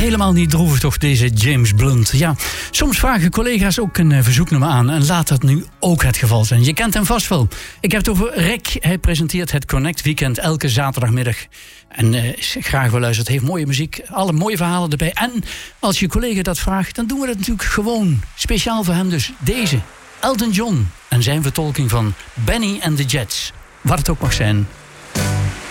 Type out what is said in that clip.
Helemaal niet droevig toch, deze James Blunt. Ja, soms vragen collega's ook een verzoeknummer aan. En laat dat nu ook het geval zijn. Je kent hem vast wel. Ik heb het over Rick. Hij presenteert het Connect Weekend elke zaterdagmiddag. En is graag beluisterd. Heeft mooie muziek. Alle mooie verhalen erbij. En als je collega dat vraagt, dan doen we dat natuurlijk gewoon. Speciaal voor hem dus deze. Elton John en zijn vertolking van Benny and the Jets. Wat het ook mag zijn.